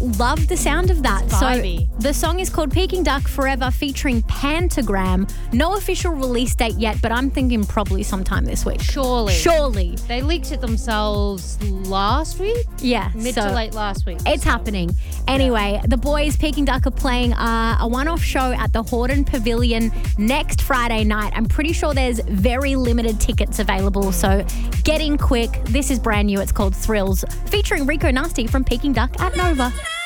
love the sound of that. It's vibey. So the song is called Peking Duck Forever featuring Pentagram. No official release date yet, but I'm thinking probably sometime this week. Surely. They leaked it themselves last week? Yeah. Mid to late last week. It's happening. Anyway, the boys, Peking Duck, are playing a one-off show at the Hordern Pavilion next Friday night. I'm pretty sure there's very limited tickets available, so get in quick. This is brand new. It's called Thrills, featuring Rico Nasty from Peking Duck at Nova.